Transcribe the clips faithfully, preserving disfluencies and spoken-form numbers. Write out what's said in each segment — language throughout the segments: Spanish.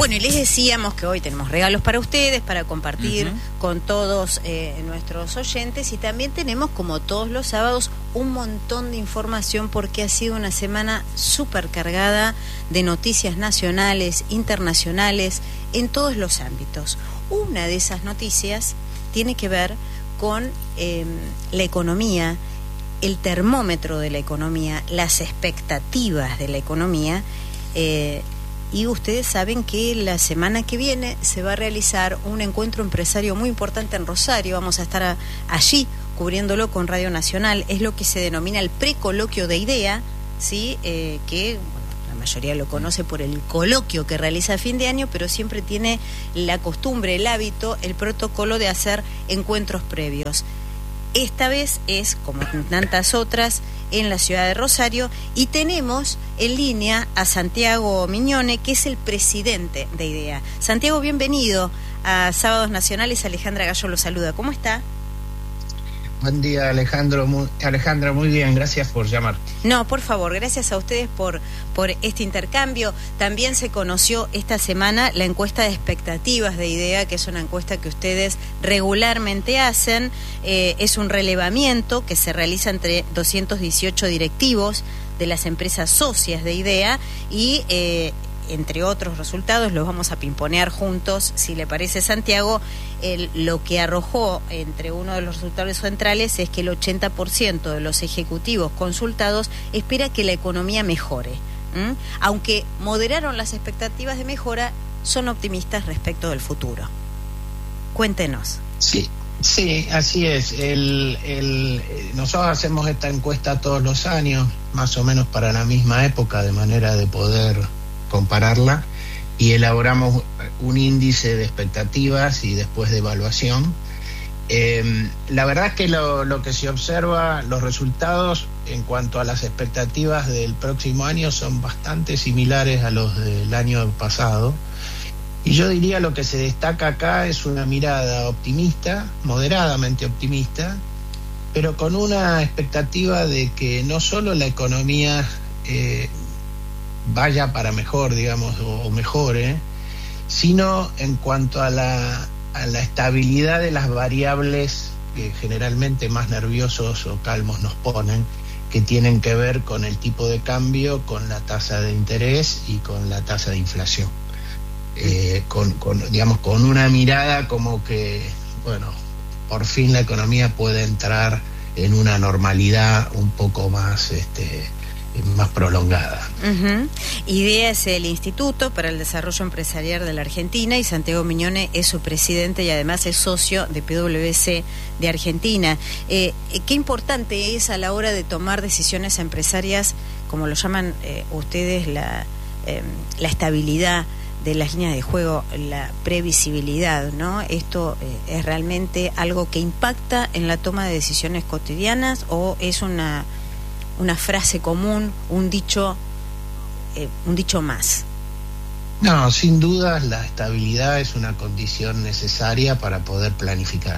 Bueno, y les decíamos que hoy tenemos regalos para ustedes, para compartir uh-huh. con todos eh, nuestros oyentes, y también tenemos, como todos los sábados, un montón de información porque ha sido una semana súper cargada de noticias nacionales, internacionales, en todos los ámbitos. Una de esas noticias tiene que ver con eh, la economía, el termómetro de la economía, las expectativas de la economía, eh, y ustedes saben que la semana que viene se va a realizar un encuentro empresario muy importante en Rosario. Vamos a estar a, allí cubriéndolo con Radio Nacional. Es lo que se denomina el precoloquio de IDEA, ¿sí? Eh, que bueno, la mayoría lo conoce por el coloquio que realiza a fin de año, pero siempre tiene la costumbre, el hábito, el protocolo de hacer encuentros previos. Esta vez es, como en tantas otras, en la ciudad de Rosario, y tenemos en línea a Santiago Miñone, que es el presidente de IDEA. Santiago, bienvenido a Sábados Nacionales. Alejandra Gallo lo saluda. ¿Cómo está? Buen día, Alejandro. Muy, Alejandra, muy bien, gracias por llamar. No, por favor, gracias a ustedes por, por este intercambio. También se conoció esta semana la encuesta de expectativas de IDEA, que es una encuesta que ustedes regularmente hacen. Eh, es un relevamiento que se realiza entre doscientos dieciocho directivos de las empresas socias de IDEA y... Eh, entre otros resultados, los vamos a pimponear juntos, si le parece, Santiago. El, lo que arrojó entre uno de los resultados centrales es que el ochenta por ciento de los ejecutivos consultados espera que la economía mejore. ¿Mm? Aunque moderaron las expectativas de mejora, son optimistas respecto del futuro. Cuéntenos. Sí, sí, así es. El, el, nosotros hacemos esta encuesta todos los años, más o menos para la misma época, de manera de poder compararla, y elaboramos un índice de expectativas y después de evaluación. Eh, la verdad es que lo, lo que se observa, los resultados en cuanto a las expectativas del próximo año son bastante similares a los del año pasado, y yo diría lo que se destaca acá es una mirada optimista, moderadamente optimista, pero con una expectativa de que no solo la economía eh, vaya para mejor, digamos, o, o mejore, sino en cuanto a la, a la estabilidad de las variables que generalmente más nerviosos o calmos nos ponen, que tienen que ver con el tipo de cambio, con la tasa de interés y con la tasa de inflación. Eh, con, con, digamos, con una mirada como que, bueno, por fin la economía puede entrar en una normalidad un poco más... este más prolongada. Uh-huh. IDEA es el Instituto para el Desarrollo Empresarial de la Argentina, y Santiago Miñone es su presidente y además es socio de P W C de Argentina. Eh, ¿Qué importante es a la hora de tomar decisiones empresarias, como lo llaman eh, ustedes, la, eh, la estabilidad de las líneas de juego, la previsibilidad, ¿no? ¿Esto eh, es realmente algo que impacta en la toma de decisiones cotidianas o es una... una frase común, un dicho, eh, un dicho más? No, sin duda la estabilidad es una condición necesaria para poder planificar.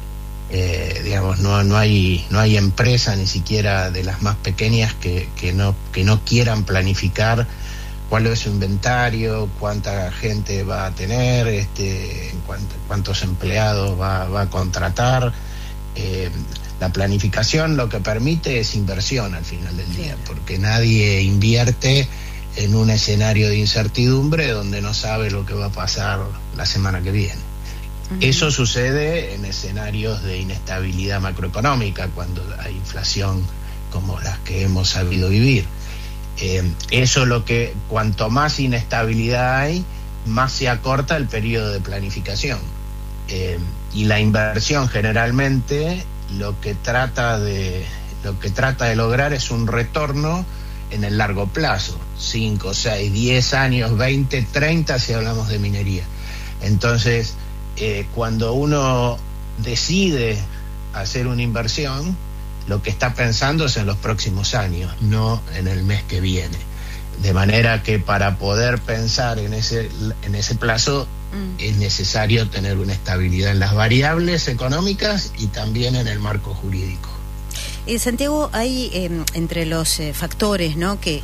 Eh, digamos, no, no hay, no hay empresa, ni siquiera de las más pequeñas, que, que no, que no quieran planificar cuál es su inventario, cuánta gente va a tener, este, cuánto, cuántos empleados va, va a contratar. Eh, La planificación lo que permite es inversión al final del día, porque nadie invierte en un escenario de incertidumbre donde no sabe lo que va a pasar la semana que viene. Uh-huh. Eso sucede en escenarios de inestabilidad macroeconómica, cuando hay inflación como las que hemos sabido vivir. Eh, eso lo que, cuanto más inestabilidad hay, más se acorta el periodo de planificación. Eh, y la inversión generalmente lo que trata de lo que trata de lograr es un retorno en el largo plazo, cinco, seis, diez años, veinte, treinta si hablamos de minería. Entonces, eh, cuando uno decide hacer una inversión, lo que está pensando es en los próximos años, no en el mes que viene. De manera que para poder pensar en ese, en ese plazo, mm. es necesario tener una estabilidad en las variables económicas y también en el marco jurídico. Eh, Santiago, hay eh, entre los eh, factores, ¿no?, que, que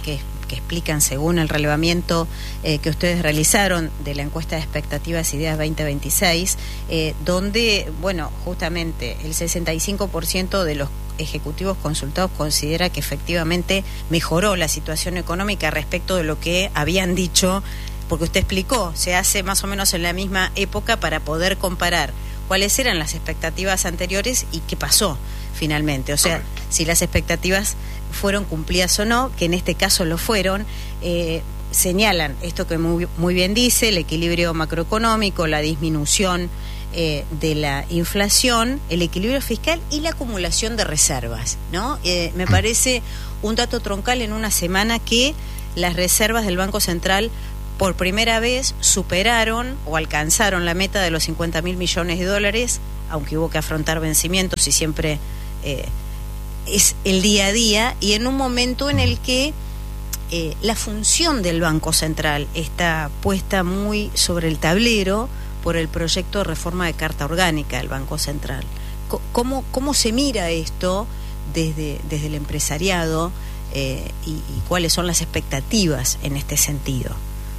que explican según el relevamiento eh, que ustedes realizaron de la encuesta de expectativas Ideas veinte veintiséis, eh, donde, bueno, justamente el sesenta y cinco por ciento de los ejecutivos consultados considera que efectivamente mejoró la situación económica respecto de lo que habían dicho, porque usted explicó, se hace más o menos en la misma época para poder comparar cuáles eran las expectativas anteriores y qué pasó finalmente, o sea, si las expectativas fueron cumplidas o no, que en este caso lo fueron. eh, señalan esto que muy, muy bien dice, el equilibrio macroeconómico, la disminución eh, de la inflación, el equilibrio fiscal y la acumulación de reservas, ¿no? Eh, me parece un dato troncal en una semana que las reservas del Banco Central por primera vez superaron o alcanzaron la meta de los cincuenta mil millones de dólares, aunque hubo que afrontar vencimientos y siempre eh, es el día a día, y en un momento en el que eh, la función del Banco Central está puesta muy sobre el tablero por el proyecto de reforma de Carta Orgánica del Banco Central. ¿Cómo, cómo se mira esto desde, desde el empresariado eh, y, y cuáles son las expectativas en este sentido?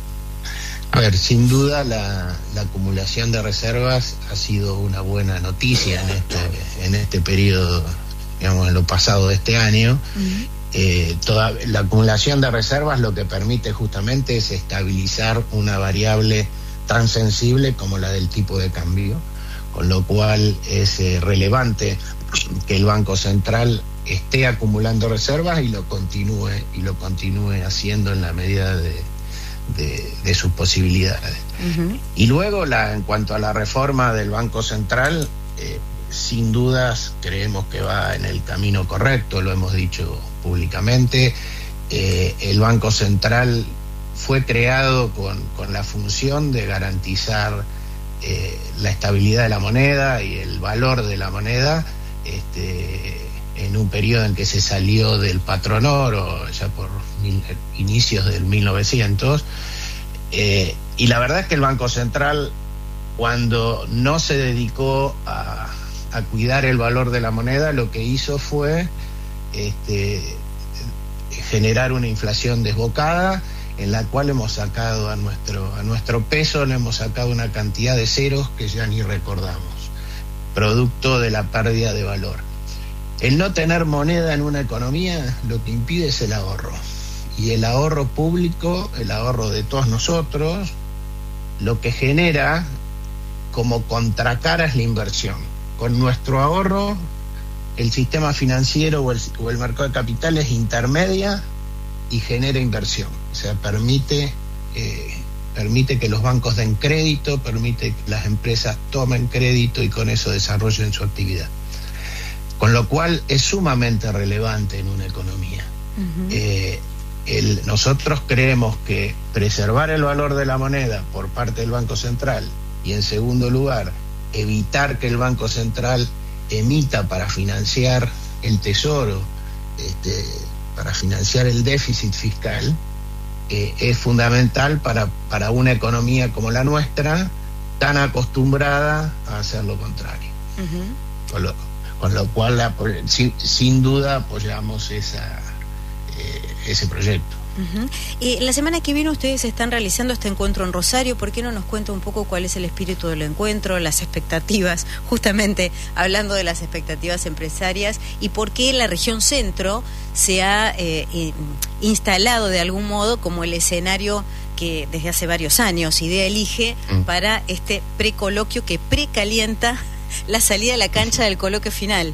A ver, sin duda la, la acumulación de reservas ha sido una buena noticia en este, en este periodo, digamos, en lo pasado de este año. Uh-huh. eh, toda, la acumulación de reservas lo que permite justamente es estabilizar una variable tan sensible como la del tipo de cambio, con lo cual es eh, relevante que el Banco Central esté acumulando reservas y lo continúe, y lo continúe haciendo en la medida de De, de sus posibilidades. Uh-huh. Y luego, la, en cuanto a la reforma del Banco Central, eh, sin dudas creemos que va en el camino correcto, lo hemos dicho públicamente. Eh, el Banco Central fue creado con, con la función de garantizar eh, la estabilidad de la moneda y el valor de la moneda, este, en un periodo en que se salió del patrón oro, ya por mil, inicios del mil novecientos, eh, y la verdad es que el Banco Central, cuando no se dedicó a, a cuidar el valor de la moneda, lo que hizo fue este, generar una inflación desbocada, en la cual hemos sacado a nuestro, a nuestro peso, le hemos sacado una cantidad de ceros que ya ni recordamos, producto de la pérdida de valor. El no tener moneda en una economía lo que impide es el ahorro. Y el ahorro público, el ahorro de todos nosotros, lo que genera como contracara es la inversión. Con nuestro ahorro, el sistema financiero o el, o el mercado de capitales intermedia y genera inversión. O sea, permite, eh, permite que los bancos den crédito, permite que las empresas tomen crédito y con eso desarrollen su actividad. Con lo cual es sumamente relevante en una economía. Uh-huh. Eh, el, nosotros creemos que preservar el valor de la moneda por parte del Banco Central y, en segundo lugar, evitar que el Banco Central emita para financiar el tesoro, este, para financiar el déficit fiscal, eh, es fundamental para, para una economía como la nuestra, tan acostumbrada a hacer lo contrario. Uh-huh. Con lo, Con lo cual, sin, sin duda, apoyamos esa, eh, ese proyecto. Uh-huh. Eh, la semana que viene ustedes están realizando este encuentro en Rosario. ¿Por qué no nos cuenta un poco cuál es el espíritu del encuentro, las expectativas, justamente hablando de las expectativas empresarias, y por qué la región centro se ha eh, eh, instalado de algún modo como el escenario que desde hace varios años IDEA elige mm. para este precoloquio que precalienta la salida a la cancha del coloquio final?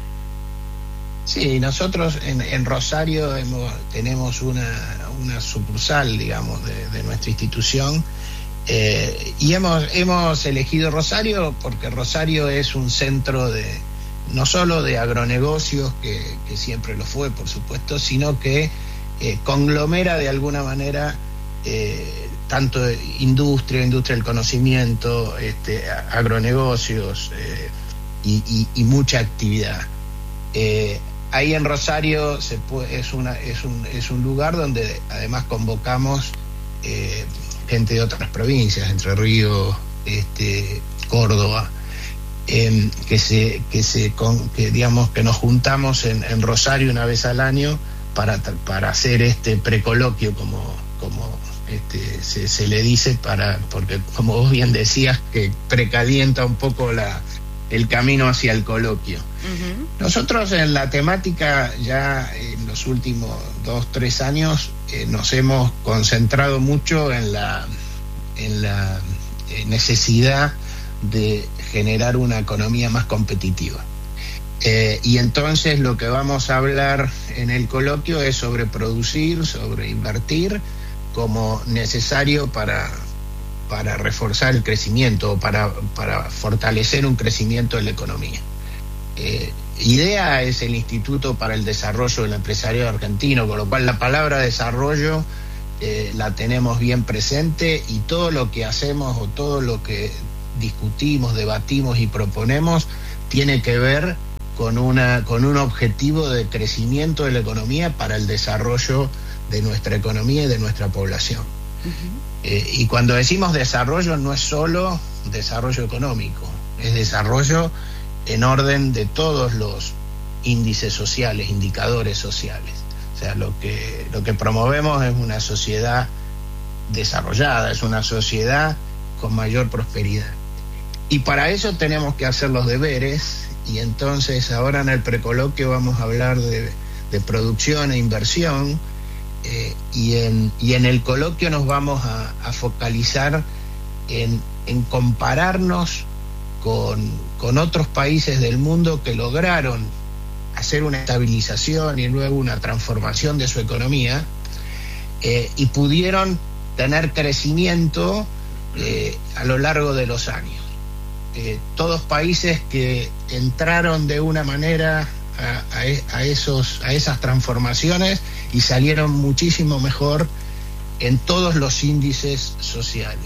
Sí, nosotros en, en Rosario hemos, tenemos una, una sucursal, digamos, de, de nuestra institución, eh, y hemos, hemos elegido Rosario porque Rosario es un centro de no solo de agronegocios, que, que siempre lo fue, por supuesto, sino que eh, conglomera de alguna manera eh, tanto industria, industria del conocimiento, este, agronegocios eh, y, y, y mucha actividad. Eh, ahí en Rosario se puede, es, una, es, un, es un lugar donde además convocamos eh, gente de otras provincias, Entre Ríos, este, Córdoba, eh, que se, que se con, que digamos que nos juntamos en, en Rosario una vez al año para, para hacer este precoloquio, como, como este, se, se le dice, para porque como vos bien decías, que precalienta un poco la, el camino hacia el coloquio. Uh-huh. Nosotros en la temática ya en los últimos dos, tres años eh, nos hemos concentrado mucho en la, en la eh, necesidad de generar una economía más competitiva. Eh, y entonces lo que vamos a hablar en el coloquio es sobre producir, sobre invertir como necesario para, para reforzar el crecimiento, para, para fortalecer un crecimiento de la economía. Eh, IDEA es el Instituto para el Desarrollo del Empresariado Argentino, con lo cual la palabra desarrollo eh, la tenemos bien presente, y todo lo que hacemos o todo lo que discutimos, debatimos y proponemos tiene que ver con una con un objetivo de crecimiento de la economía para el desarrollo de nuestra economía y de nuestra población. Uh-huh. Eh, y cuando decimos desarrollo no es solo desarrollo económico, es desarrollo en orden de todos los índices sociales, indicadores sociales. O sea, lo que lo que promovemos es una sociedad desarrollada, es una sociedad con mayor prosperidad. Y para eso tenemos que hacer los deberes. Y entonces ahora en el precoloquio vamos a hablar de, de producción e inversión, eh, y, en, y en el coloquio nos vamos a, a focalizar en, en compararnos con, con otros países del mundo que lograron hacer una estabilización y luego una transformación de su economía, eh, y pudieron tener crecimiento eh, a lo largo de los años. Eh, todos países que entraron de una manera a, a, a, esos, a esas transformaciones y salieron muchísimo mejor en todos los índices sociales.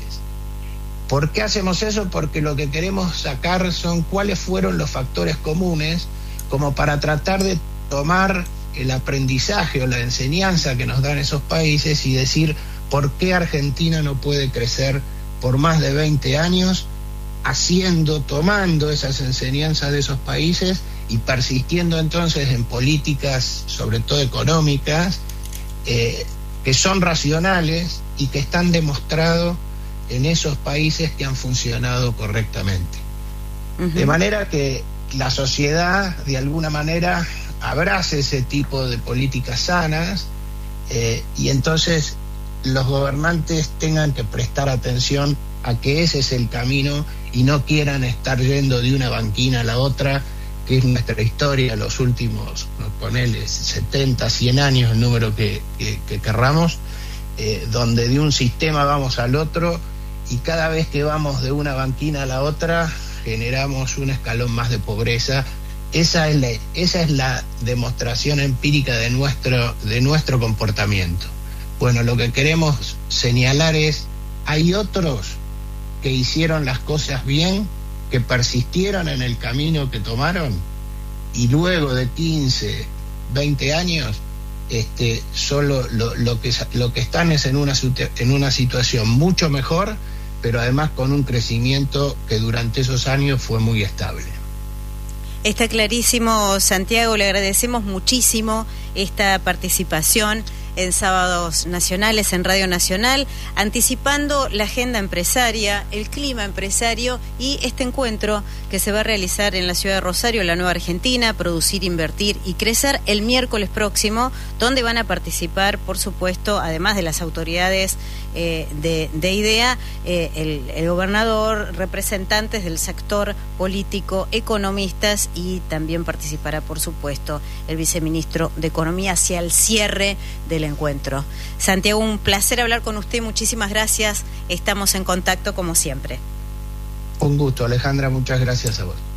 ¿Por qué hacemos eso? Porque lo que queremos sacar son cuáles fueron los factores comunes, como para tratar de tomar el aprendizaje o la enseñanza que nos dan esos países y decir por qué Argentina no puede crecer por más de veinte años, haciendo, tomando esas enseñanzas de esos países y persistiendo entonces en políticas, sobre todo económicas, eh, que son racionales y que están demostrados en esos países que han funcionado correctamente. Uh-huh. De manera que la sociedad, de alguna manera, abrace ese tipo de políticas sanas, eh, y entonces los gobernantes tengan que prestar atención a que ese es el camino y no quieran estar yendo de una banquina a la otra, que es nuestra historia, los últimos, ponele, setenta, cien años, el número que, que, que querramos, eh, donde de un sistema vamos al otro y cada vez que vamos de una banquina a la otra generamos un escalón más de pobreza. Esa es la, esa es la demostración empírica de nuestro, de nuestro comportamiento. Bueno, lo que queremos señalar es, hay otros que hicieron las cosas bien, que persistieron en el camino que tomaron, y luego de quince, veinte años, este, solo lo, lo, que, lo que están es en una, en una situación mucho mejor, pero además con un crecimiento que durante esos años fue muy estable. Está clarísimo, Santiago, le agradecemos muchísimo esta participación en Sábados Nacionales, en Radio Nacional, anticipando la agenda empresaria, el clima empresario y este encuentro que se va a realizar en la ciudad de Rosario, la Nueva Argentina, Producir, Invertir y Crecer, el miércoles próximo, donde van a participar, por supuesto, además de las autoridades eh, de, de IDEA, eh, el, el gobernador, representantes del sector político, economistas, y también participará, por supuesto, el viceministro de Economía hacia el cierre del encuentro. Santiago, un placer hablar con usted, muchísimas gracias, estamos en contacto como siempre. Un gusto, Alejandra, muchas gracias a vos.